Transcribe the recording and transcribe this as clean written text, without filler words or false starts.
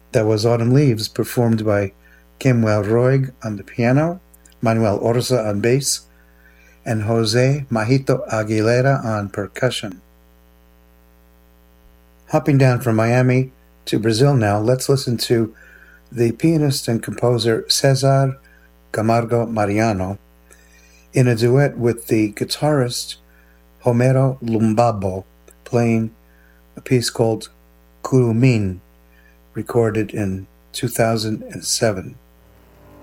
That was Autumn Leaves, performed by Kemuel Roig on the piano, Manuel Orza on bass, and Jose Majito Aguilera on percussion. Hopping down from Miami to Brazil now, let's listen to the pianist and composer Cesar Camargo Mariano in a duet with the guitarist Homero Lumbabo, playing a piece called Curumim, recorded in 2007.